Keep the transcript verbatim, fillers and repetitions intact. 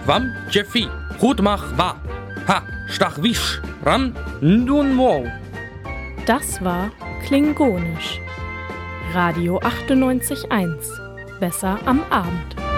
Wam Jeffi, Hutmach Wa, Ha, Stachwisch, Ran, Ndun Mo. Das war Klingonisch. Radio achtundneunzig Komma eins. Besser am Abend.